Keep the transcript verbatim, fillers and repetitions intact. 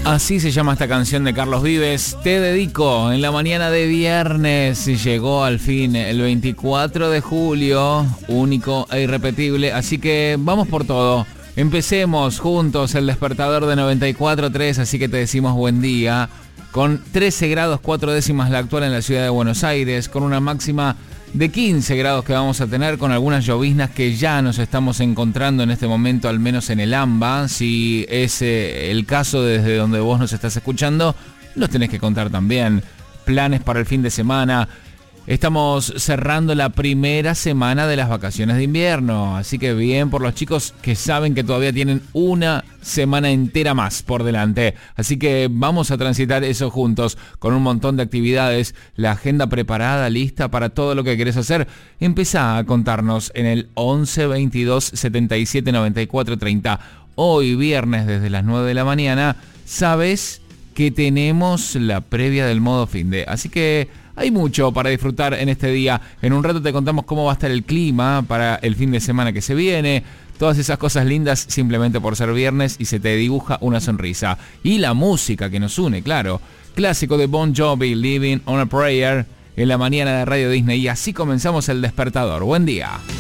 Así se llama esta canción de Carlos Vives. Te dedico en la mañana de viernes. Llegó al fin el veinticuatro de julio, único e irrepetible. Así que vamos por todo. Empecemos juntos el despertador de noventa y cuatro punto tres. Así que te decimos buen día. Con trece grados cuatro décimas la actual en la ciudad de Buenos Aires. Con una máxima de quince grados que vamos a tener, con algunas lloviznas que ya nos estamos encontrando en este momento, al menos en el AMBA. Si es eh, el caso desde donde vos nos estás escuchando, nos tenés que contar también. Planes para el fin de semana. Estamos cerrando la primera semana de las vacaciones de invierno, así que bien por los chicos que saben que todavía tienen una semana entera más por delante. Así que vamos a transitar eso juntos, con un montón de actividades, la agenda preparada, lista para todo lo que querés hacer. Empezá a contarnos en el once veintidós setenta y siete noventa y cuatro treinta. Hoy viernes desde las nueve de la mañana, sabes que tenemos la previa del modo finde, así que hay mucho para disfrutar en este día. En un rato te contamos cómo va a estar el clima para el fin de semana que se viene. Todas esas cosas lindas simplemente por ser viernes y se te dibuja una sonrisa. Y la música que nos une, claro. Clásico de Bon Jovi, Living on a Prayer, en la mañana de Radio Disney. Y así comenzamos el despertador. Buen día.